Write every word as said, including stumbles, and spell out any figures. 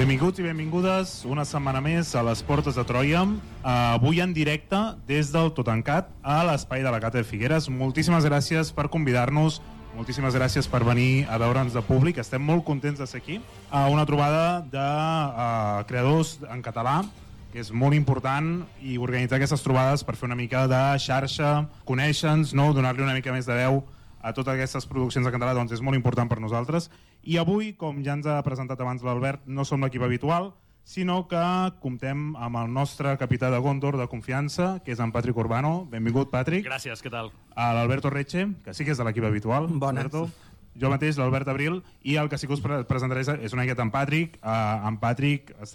Benvinguts i benvingudes una setmana més a les Portes de Troia. Uh, avui en directe des del Totancat a l'espai de la Cata de Figueres. Moltíssimes gràcies per convidar-nos, moltíssimes gràcies per venir a veure'ns de públic. Estem molt contents de ser aquí. Uh, una trobada de uh, creadors en català, que és molt important, i organitzar aquestes trobades per fer una mica de xarxa, conèixer-nos, no? Donar-li una mica més de veu a totes aquestes produccions en català, doncs és molt important per nosaltres. I avui, com ja ens ha presentat abans l'Albert, no som l'equip habitual, sinó que comptem amb el nostre capità de Gondor de confiança, que és en Patrick Urbano. Benvingut, Patrick. Gràcies, què tal? A l'Alberto Reche, que sí que és de l'equip habitual. Bones. Alberto. Jo mateix, l'Albert Abril, i el que sí que us pre presentaré és una miqueta en Patrick. Uh, en Patrick